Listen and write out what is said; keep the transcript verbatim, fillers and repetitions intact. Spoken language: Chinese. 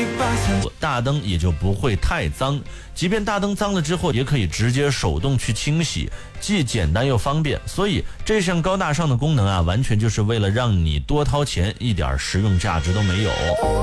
大灯也就不会太脏。即便大灯脏了之后，也可以直接手动去清洗，既简单又方便。所以这项高大上的功能啊，完全就是为了让你多掏钱，一点实用价值都没有。